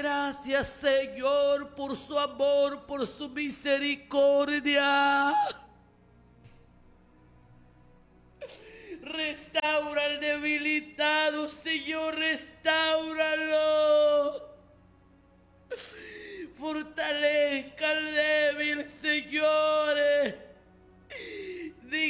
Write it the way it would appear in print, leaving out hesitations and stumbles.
Gracias, Señor, por su amor, por su misericordia. Restaura al debilitado, Señor, restáuralo. Fortalezca al débil, Señor.